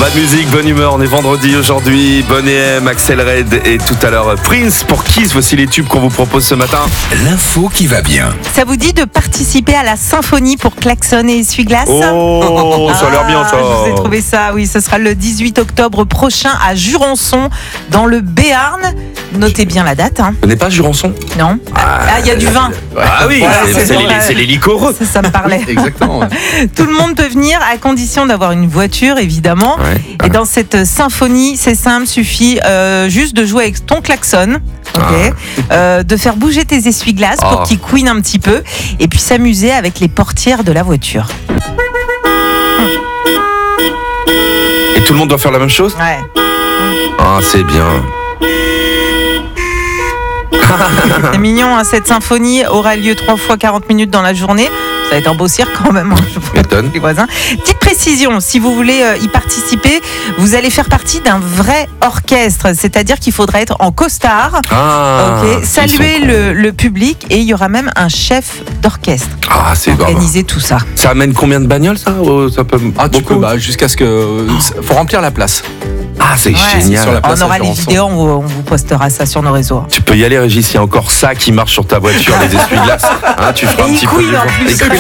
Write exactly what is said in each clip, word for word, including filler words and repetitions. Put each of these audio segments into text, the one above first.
Bonne musique, bonne humeur, on est vendredi aujourd'hui. Bonne E M, Axel Red et tout à l'heure Prince pour Kiss. Voici les tubes qu'on vous propose ce matin. L'info qui va bien. Ça vous dit de participer à la symphonie pour klaxon et essuie-glace? Oh, ça a l'air bien ça. Je vous ai trouvé ça, oui, ce sera le dix-huit octobre prochain à Jurançon, dans le Béarn. Notez bien la date. Hein. Ce n'est pas Jurançon? Non. Ah, il y a du vin. Ah oui, Voilà, c'est, c'est c'est, bon, les, ouais. c'est les liquoreux. Ça, ça me parlait. Exactement. Ouais. Tout le monde peut venir à condition d'avoir une voiture, évidemment. Ouais. Et dans cette symphonie, c'est simple, suffit euh, juste de jouer avec ton klaxon, okay, Ah. euh, de faire bouger tes essuie-glaces Ah. pour qu'ils couinent un petit peu, et puis s'amuser avec les portières de la voiture. Et tout le monde doit faire la même chose? Ouais. Ah, c'est bien. C'est mignon, hein, cette symphonie aura lieu trois fois quarante minutes dans la journée. Ça va être un beau cirque quand même, hein, je pense, M'étonne. les voisins. Petite précision, si vous voulez euh, y participer, vous allez faire partie d'un vrai orchestre, c'est-à-dire qu'il faudra être en costard, Ah, ok, ils saluer sont le, le public, et il y aura même un chef d'orchestre Ah, c'est grave. organiser tout ça. Ça amène combien de bagnoles ça? Oh, ça peut... Ah, tu beaucoup peux, bah, jusqu'à ce que. Faut remplir la place. Ah, c'est Ouais. génial. Sur la place On aura à les Jurançon. vidéos, on vous, on vous postera ça sur nos réseaux. Tu peux y aller, Régis, il y a encore ça qui marche sur ta voiture, les essuie-glaces. Hein, tu feras Et un il petit peu couine du en vent. plus. Et couine.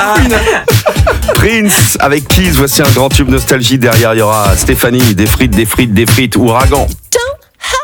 Prince avec Kiss, voici un grand tube nostalgie. Derrière, il y aura Stéphanie, des frites, des frites, des frites, Ouragan.